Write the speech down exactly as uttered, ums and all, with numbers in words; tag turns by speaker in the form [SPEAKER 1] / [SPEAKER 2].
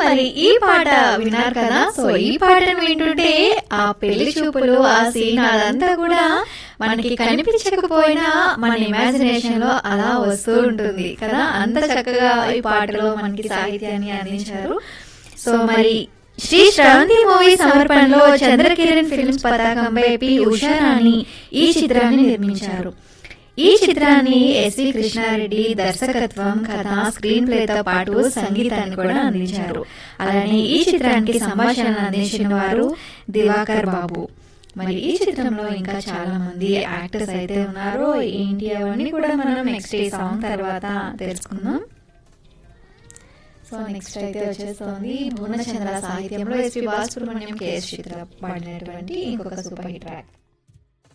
[SPEAKER 1] మరి ఈ పాట విన్నారు కదా. సో ఈ పాటను వింటుంటే ఆ పెళ్లి చూపులు, ఆ సీన్ అదంతా కూడా మనకి కనిపించకపోయినా మన ఇమాజినేషన్ లో అలా వస్తూ ఉంటుంది కదా. అంత చక్కగా ఈ పాటలో మనకి సాహిత్యాన్ని అందించారు. సో మరి శ్రీ శ్రవంతి మూవీ సమర్పణలో చంద్రకిరణ్ ఫిల్మ్స్ పతాకంపై పి ఉషారాణి ఈ చిత్రాన్ని నిర్మించారు. ఈ చిత్రాన్ని ఎస్వి కృష్ణారెడ్డి దర్శకత్వం, కథ, స్క్రీన్ ప్లేతో పాటు సంగీతాన్ని కూడా అందించారు. అలానే ఈ చిత్రానికి సంభాషణలు అందించిన వారు దివాకర్ బాబు. మరి ఈ చిత్రంలో ఇంకా చాలా మంది యాక్టర్స్ అయితే ఉన్నారు. ఏంటి అవన్నీ కూడా మనం నెక్స్ట్ ఈ సాంగ్ తర్వాత తెలుసుకుందాం. సో నెక్స్ట్ అయితే వచ్చేస్తోంది భువనచంద్ర సాహిత్యంలో ఎస్పి బాలసుబ్రహ్మణ్యం, కేఎస్ చిత్ర పాడినటువంటి ఇంకొక సూపర్ హిట్ ట్రాక్.